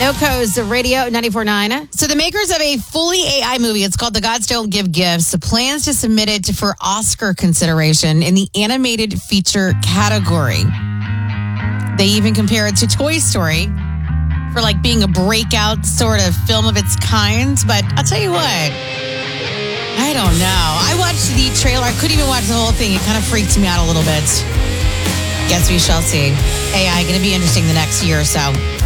NoCo's Radio 94.9. So the makers of a fully AI movie, it's called The Gods Don't Give Gifts, plans to submit it for Oscar consideration in the animated feature category. They even compare it to Toy Story for like being a breakout sort of film of its kind. But I'll tell you what, I don't know. I watched the trailer. I couldn't even watch the whole thing. It kind of freaked me out a little bit. Guess we shall see. AI going to be interesting the next year or so.